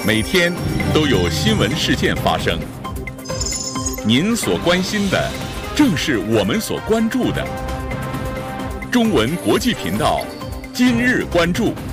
每天都有新闻事件发生。您所关心的，正是我们所关注的。中文国际频道，今日关注。